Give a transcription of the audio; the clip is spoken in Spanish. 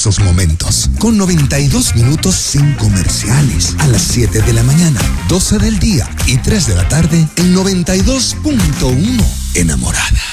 esos momentos. Con 92 minutos sin comerciales. A las 7 de la mañana, 12 del día y 3 de la tarde en 92.1. Enamorada.